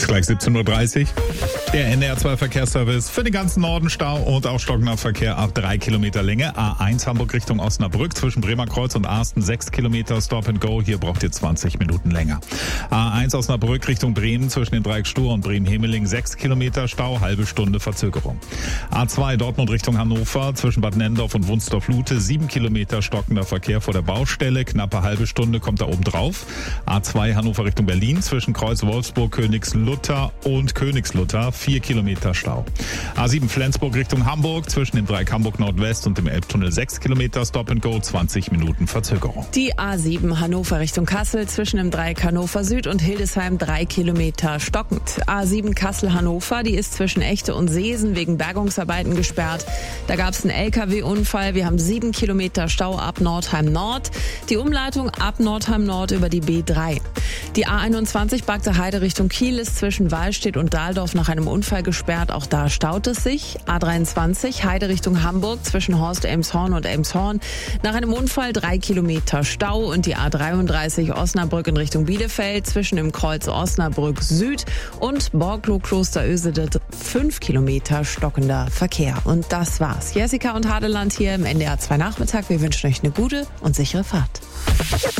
Ist gleich 17.30 Uhr. Der NDR2-Verkehrsservice für den ganzen Norden Stau und auch stockender Verkehr ab 3 Kilometer Länge. A1 Hamburg Richtung Osnabrück zwischen Bremerkreuz und Asten 6 Kilometer Stop and Go. Hier braucht ihr 20 Minuten länger. A1 Osnabrück Richtung Bremen zwischen den Dreieck Stur und Bremen-Hemeling 6 Kilometer Stau, halbe Stunde Verzögerung. A2 Dortmund Richtung Hannover zwischen Bad Nendorf und Wunstorf-Lute 7 Kilometer stockender Verkehr vor der Baustelle. Knappe halbe Stunde kommt da oben drauf. A2 Hannover Richtung Berlin zwischen Kreuz Wolfsburg, Königslutter und Königslutter 4 Kilometer Stau. A7 Flensburg Richtung Hamburg zwischen dem Dreieck Hamburg Nordwest und dem Elbtunnel 6 Kilometer Stop and Go, 20 Minuten Verzögerung. Die A7 Hannover Richtung Kassel zwischen dem Dreieck Hannover Süd und Hildesheim 3 Kilometer stockend. A7 Kassel Hannover, die ist zwischen Echte und Seesen wegen Bergungsarbeiten gesperrt. Da gab es einen LKW-Unfall. Wir haben 7 Kilometer Stau ab Nordheim Nord. Die Umleitung ab Nordheim Nord über die B3. Die A21 Bagde Heide Richtung Kiel ist zwischen Wallstedt und Dahldorf nach einem Unfall gesperrt. Auch da staut es sich. A23 Heide Richtung Hamburg zwischen Horst-Elmshorn und Elmshorn. Nach einem Unfall 3 Kilometer Stau. Und die A33 Osnabrück in Richtung Bielefeld zwischen dem Kreuz Osnabrück Süd und Borglo-Klosterösede 5 Kilometer stockender Verkehr. Und das war's. Jessica und Hadeland hier im NDR 2 Nachmittag. Wir wünschen euch eine gute und sichere Fahrt.